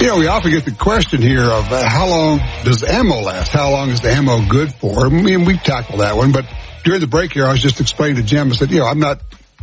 We often get the question here of how long does ammo last? How long is the ammo good for? I mean, we tackled that one, but during the break here, I was just explaining to Jim, I said, I'm not